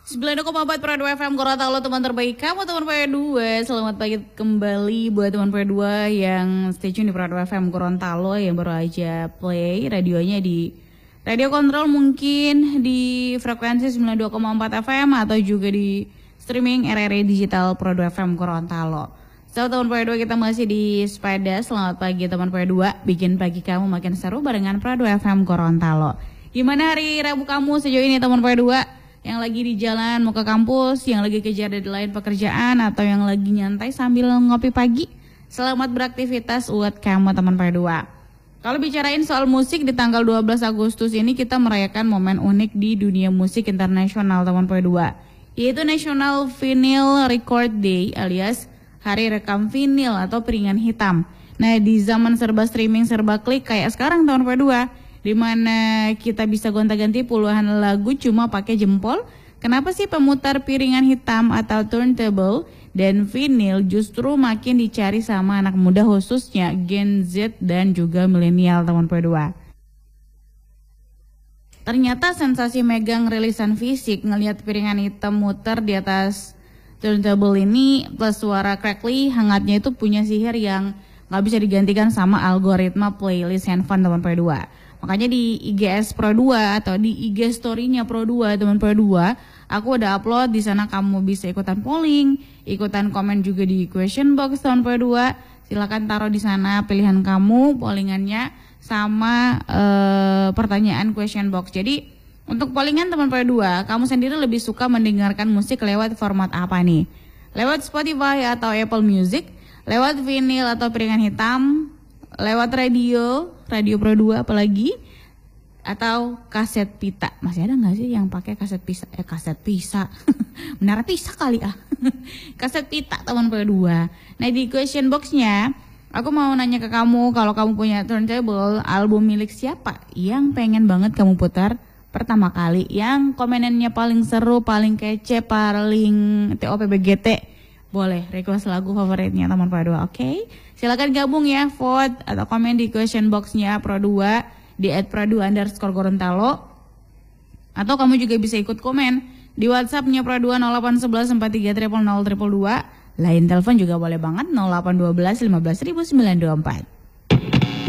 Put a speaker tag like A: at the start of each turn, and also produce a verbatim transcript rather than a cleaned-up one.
A: sembilan puluh koma empat Pro dua F M Gorontalo, teman terbaik kamu, teman P dua. Selamat pagi kembali buat teman P dua yang stay tune di Pro dua F M Gorontalo yang baru aja play radionya di radio kontrol, mungkin di frekuensi sembilan puluh dua koma empat F M atau juga di streaming R R I Digital Pro dua F M Gorontalo. So teman P dua, kita masih di sepeda. Selamat pagi teman P dua, bikin pagi kamu makin seru barengan Pro dua F M Gorontalo. Gimana hari Rabu kamu sejauh ini teman P dua? Yang lagi di jalan mau ke kampus, yang lagi kejar deadline pekerjaan, atau yang lagi nyantai sambil ngopi pagi. Selamat beraktivitas buat kamu teman P dua. Kalau bicarain soal musik, di tanggal dua belas Agustus ini kita merayakan momen unik di dunia musik internasional teman P dua, yaitu National Vinyl Record Day alias Hari Rekam Vinil atau Piringan Hitam. Nah, di zaman serba streaming, serba klik kayak sekarang teman P dua, di mana kita bisa gonta-ganti puluhan lagu cuma pakai jempol. Kenapa sih pemutar piringan hitam atau turntable dan vinyl justru makin dicari sama anak muda, khususnya Gen Z dan juga milenial teman P dua? Ternyata sensasi megang rilisan fisik, ngelihat piringan hitam muter di atas turntable ini plus suara crackly hangatnya itu punya sihir yang gak bisa digantikan sama algoritma playlist handphone teman P dua. Makanya di I G S Pro dua atau di I G story-nya Pro dua teman P dua, aku udah upload di sana, kamu bisa ikutan polling, ikutan komen juga di question box teman P dua. Silakan taruh di sana pilihan kamu, pollingannya sama eh, pertanyaan question box. Jadi untuk pollingan teman P dua, kamu sendiri lebih suka mendengarkan musik lewat format apa nih? Lewat Spotify atau Apple Music, lewat vinyl atau piringan hitam, lewat radio, radio Pro dua apalagi, atau kaset pita. Masih ada nggak sih yang pakai kaset pisa? Eh kaset pisa, benar pisa kali ah. Kaset pita teman P dua. Nah di question boxnya, aku mau nanya ke kamu, kalau kamu punya turntable, album milik siapa yang pengen banget kamu putar pertama kali? Yang komenannya paling seru, paling kece, paling T O P B G T. Boleh request lagu favoritnya teman Pro dua, oke? Okay? Silakan gabung ya, vote atau komen di question boxnya Pro dua di at pro dua underscore Gorontalo. Atau kamu juga bisa ikut komen di WhatsAppnya Pro dua nol delapan satu satu empat tiga nol nol nol dua dua dua. Lain telepon juga boleh banget nol delapan satu dua lima belas sembilan dua empat.